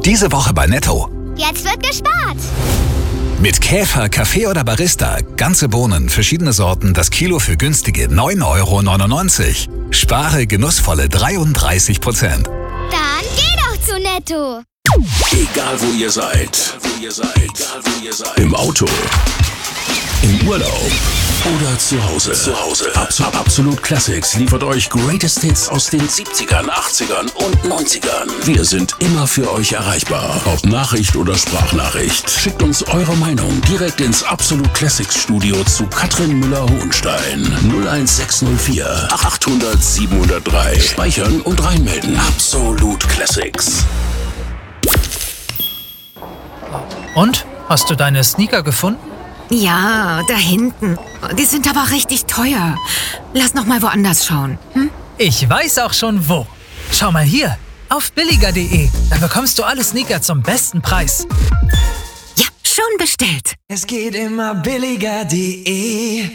Diese Woche bei Netto. Jetzt wird gespart. Mit Käfer, Kaffee oder Barista, ganze Bohnen, verschiedene Sorten, das Kilo für günstige 9,99 €. Spare genussvolle 33%. Dann geh doch zu Netto. Egal wo ihr seid. Im Auto, im Urlaub oder zu Hause. Absolut Classics liefert euch Greatest Hits aus den 70ern, 80ern und 90ern. Wir sind immer für euch erreichbar. Ob Nachricht oder Sprachnachricht. Schickt uns eure Meinung direkt ins Absolut Classics Studio zu Katrin Müller-Hohenstein. 01604 800 703. Speichern und reinmelden. Absolut Classics. Und? Hast du deine Sneaker gefunden? Ja, da hinten. Die sind aber richtig teuer. Lass noch mal woanders schauen. Ich weiß auch schon wo. Schau mal hier, auf billiger.de. Da bekommst du alle Sneaker zum besten Preis. Ja, schon bestellt. Es geht immer billiger.de.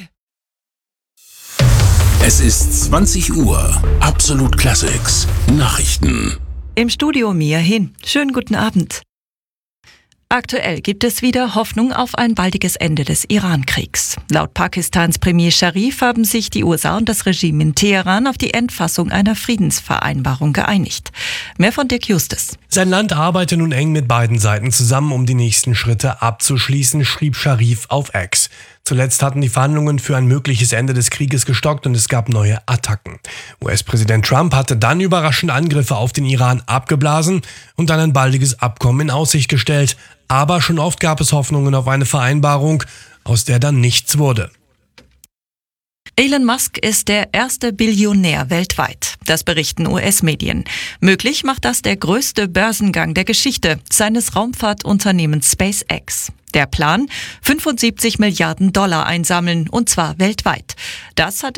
Es ist 20 Uhr. Absolut Classics. Nachrichten. Im Studio Mia Hin. Schönen guten Abend. Aktuell gibt es wieder Hoffnung auf ein baldiges Ende des Iran-Kriegs. Laut Pakistans Premier Sharif haben sich die USA und das Regime in Teheran auf die Endfassung einer Friedensvereinbarung geeinigt. Mehr von Dirk Justus. Sein Land arbeite nun eng mit beiden Seiten zusammen, um die nächsten Schritte abzuschließen, schrieb Sharif auf X. Zuletzt hatten die Verhandlungen für ein mögliches Ende des Krieges gestockt und es gab neue Attacken. US-Präsident Trump hatte dann überraschend Angriffe auf den Iran abgeblasen und dann ein baldiges Abkommen in Aussicht gestellt. Aber schon oft gab es Hoffnungen auf eine Vereinbarung, aus der dann nichts wurde. Elon Musk ist der erste Billionär weltweit. Das berichten US-Medien. Möglich macht das der größte Börsengang der Geschichte seines Raumfahrtunternehmens SpaceX. Der Plan: $75 Milliarden einsammeln, und zwar weltweit. Das hat